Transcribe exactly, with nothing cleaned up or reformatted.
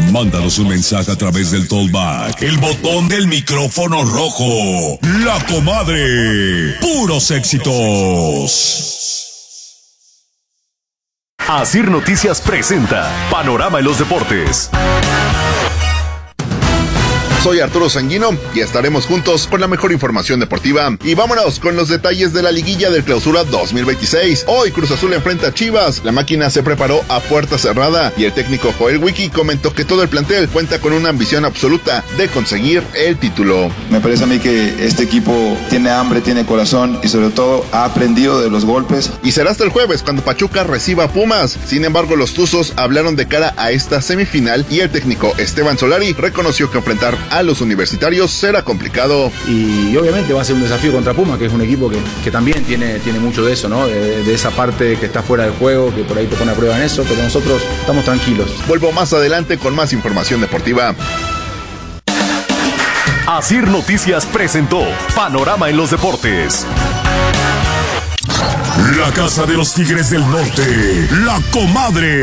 Mándanos un mensaje a través del Tollback, el botón del micrófono rojo. La Comadre. Puros éxitos. Asir Noticias presenta Panorama en los Deportes. Soy Arturo Sanguino y estaremos juntos con la mejor información deportiva. Y vámonos con los detalles de la liguilla del Clausura dos mil veintiséis. Hoy Cruz Azul enfrenta a Chivas. La máquina se preparó a puerta cerrada y el técnico Joel Wiki comentó que todo el plantel cuenta con una ambición absoluta de conseguir el título. Me parece a mí que este equipo tiene hambre, tiene corazón y sobre todo ha aprendido de los golpes. Y será hasta el jueves cuando Pachuca reciba a Pumas. Sin embargo, los Tuzos hablaron de cara a esta semifinal y el técnico Esteban Solari reconoció que enfrentar a los universitarios será complicado. Y obviamente va a ser un desafío contra Puma, que es un equipo que, que también tiene, tiene mucho de eso, ¿no? De, de esa parte que está fuera del juego, que por ahí te pone a prueba en eso, pero nosotros estamos tranquilos. Vuelvo más adelante con más información deportiva. Asir Noticias presentó Panorama en los Deportes. La Casa de los Tigres del Norte, La Comadre.